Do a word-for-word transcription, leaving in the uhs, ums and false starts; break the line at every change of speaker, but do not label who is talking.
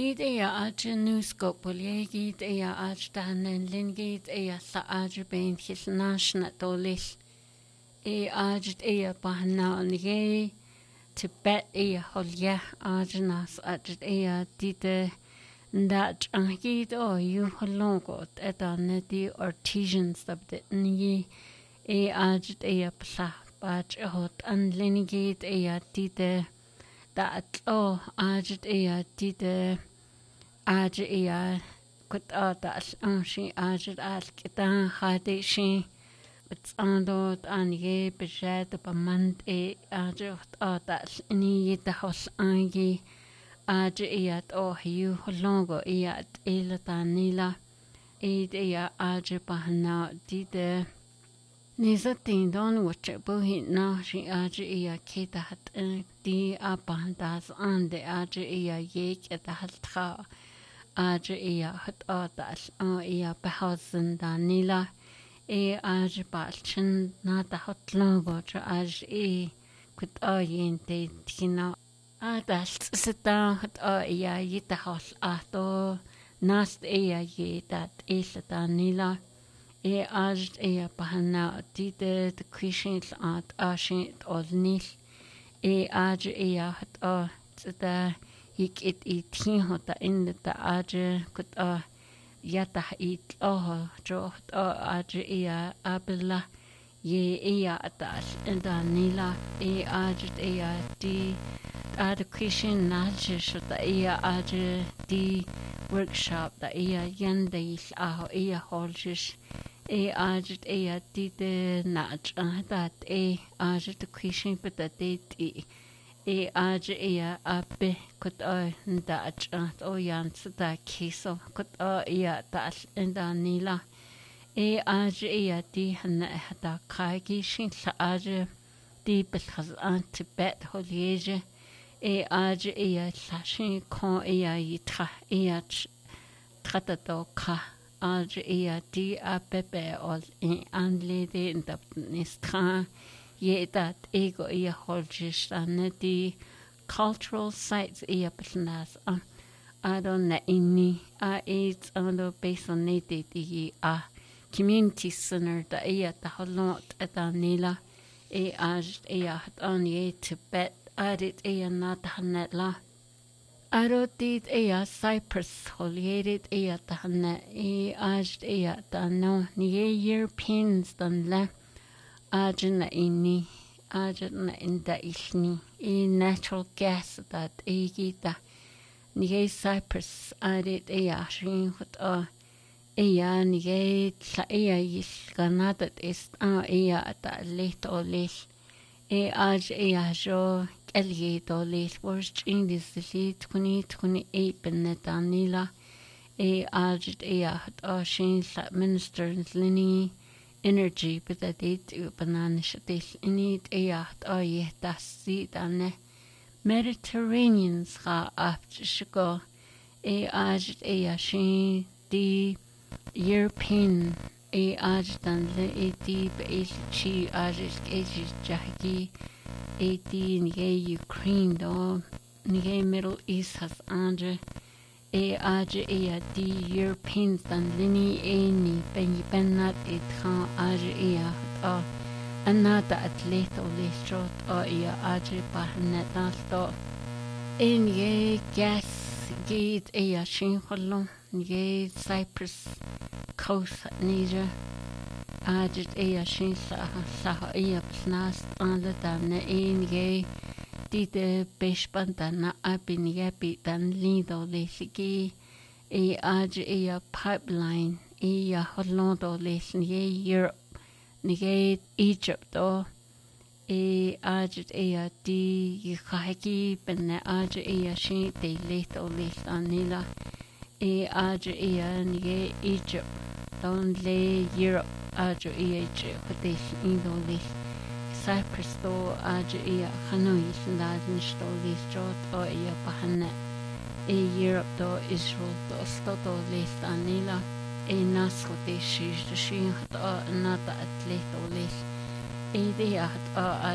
Dit ea aja nuskopolje, ea aja danen lingit, ea sa aja ben his nashna dolis. E aja ea bahna nige, Tibet ea holja aja nas aja ea dite ndat angit o yu holongot edan di artisans dabde nige e aja ea pla baj hot an lingit ea dite dat o aja ea dite aja ea kut adal anshi aja al kitan hade shi ando anige bejet bamand e aja adal ni yita hos angi aja ea o hiu holongo ea ela tanila e ea aja bahna dite Nisa tindon wache buhi na shi aja ea kita hat di abandas ande aja ea yek eta haltra aja ea hat adas a ea behausen da nila e aja balchen na da hat logo ja aja e kut a yente tina adas sita hat a ea yita hos ato nast ea ye dat esa da nila E ajd ea bahana dide de krishin at ashin ol nil e aj ea hat a tsda hik it i tin hota in da aj kut a yata it oh jo a aj ea abla ye ea atas da nila e aj ea di ad krishin naj shota ea aj di workshop da ea yandis a ea holjish e ajet e dite nach dat e ajet de kishin patatet e e ajet e abe kut a dach o yans da kiso kut a ya das inda nila e ajet e di hana da kagi shin sa ajet di belkhaz an tibet holieje e ajet e sashin kon e yitra e tratato ka Aja ea di a bebe ol in anlede in da nistra ye dat ego ea holjish ane di cultural sites ea besnas a adon na inni a eids ando based on nete di a community center da ea da holot eta nila e aj ea hat an ye Tibet adit ea nat hanet la Arodit ea Cyprus holierit ea tahana e ajd ea dano nie Europeans dan la ajna inni ajna inda isni e natural gas dat egita nie Cyprus adit ea shin hot a ea nie tla ea is ganadat ist a ea da let o les e aj ea jo Elge dolis was in this the twenty twenty eight benetanila e ajd e hat ashin ministers lini energy but that it bananish this in it e hat a das si dan Mediterraneans ga after shigo e ajd e ashin the European e ajd dan le e di be chi ajd e jahgi eighty nige Ukraine do nige Middle East has andre e aje e di Europeans dan lini e ni ben benat e tra aje e a anata atleto lestrot o e aje bahnet nasto e nige gas gate e a shin holon nige Cyprus coast Niger Ajet ea shin sa sa ea psnas an la damne en ge dite beshbandana abin yapi dan lido lesigi e aje ea pipeline ea hollondo lesn ye Europe nige Egypt o e ajet ea di ykhagi benne aje ea shin de leto lesn nila e aje ea nige Egypt don le Europe ajo e hotes indolis Cyprus do ajo e Hanoi sindaden stolis jot o e bahana e Europe do Israel do stodo list anila e nasco de shish de shin hat a nata atleto list e de hat a